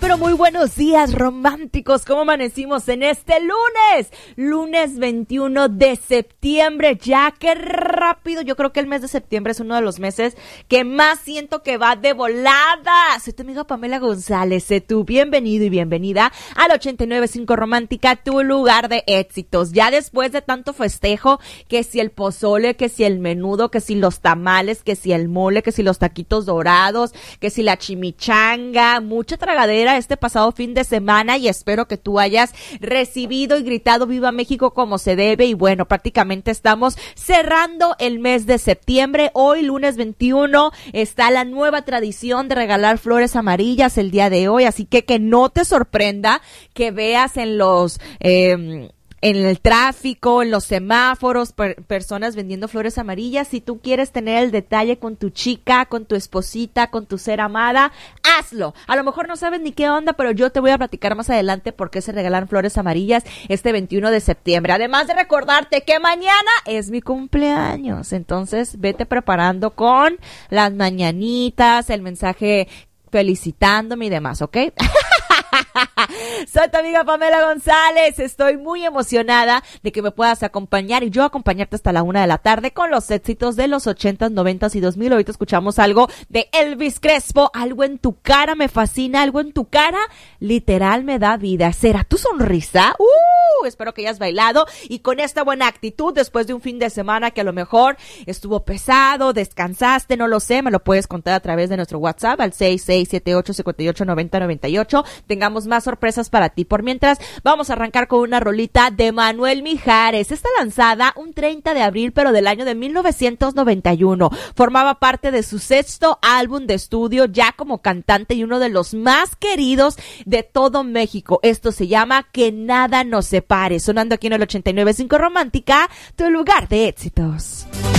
pero muy buenos días, románticos. ¿Cómo amanecimos en este lunes 21 de septiembre? Ya, qué rápido. Yo creo que el mes de septiembre es uno de los meses que más siento que va de volada. Soy tu amiga Pamela González. Sé tú bienvenido y bienvenida al 89.5 Romántica, tu lugar de éxitos. Ya después de tanto festejo, que si el pozole, que si el menudo, que si los tamales, que si el mole, que si los taquitos dorados, que si la chimichanga, mucha tragadera este pasado fin de semana, y espero que tú hayas recibido y gritado Viva México como se debe. Y bueno, prácticamente estamos cerrando el mes de septiembre. Hoy, lunes 21, está la nueva tradición de regalar flores amarillas el día de hoy, así que no te sorprenda que veas en los en el tráfico, en los semáforos, personas vendiendo flores amarillas. Si tú quieres tener el detalle con tu chica, con tu esposita, con tu ser amada, hazlo. A lo mejor no sabes ni qué onda, pero yo te voy a platicar más adelante por qué se regalan flores amarillas este 21 de septiembre. Además de recordarte que mañana es mi cumpleaños. Entonces, vete preparando con las mañanitas, el mensaje felicitándome y demás, ¿ok? Soy tu amiga Pamela González. Estoy muy emocionada de que me puedas acompañar y yo acompañarte hasta la 1 de la tarde con los éxitos de los 80s, 90s y 2000. Ahorita escuchamos algo de Elvis Crespo. Algo en tu cara me fascina, algo en tu cara literal me da vida. ¿Será tu sonrisa? Espero que hayas bailado y con esta buena actitud después de un fin de semana que a lo mejor estuvo pesado, descansaste, no lo sé, me lo puedes contar a través de nuestro WhatsApp al 6678589098. Tengamos más sorpresas para ti. Por mientras, vamos a arrancar con una rolita de Manuel Mijares. Está lanzada un 30 de abril, pero del año de 1991. Formaba parte de su sexto álbum de estudio, ya como cantante y uno de los más queridos de todo México. Esto se llama Que Nada Nos Separe. Sonando aquí en el 89.5 Romántica, tu lugar de éxitos.